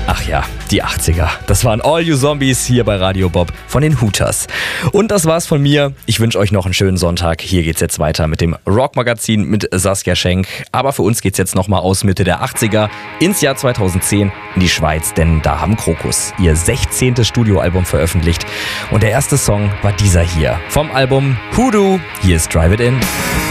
Ach ja, die 80er. Das waren All You Zombies hier bei Radio Bob von den Hooters. Und das war's von mir. Ich wünsche euch noch einen schönen Sonntag. Hier geht's jetzt weiter mit dem Rockmagazin mit Saskia Schenk. Aber für uns geht's jetzt nochmal aus Mitte der 80er ins Jahr 2010 in die Schweiz, denn da haben Krokus ihr 16. Studioalbum veröffentlicht. Und der erste Song war dieser hier vom Album Hoodoo. Hier ist Drive It In.